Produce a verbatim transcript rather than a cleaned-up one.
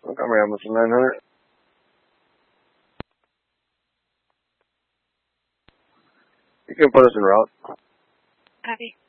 Montgomery, almost nine hundred. You can put us en route. Copy.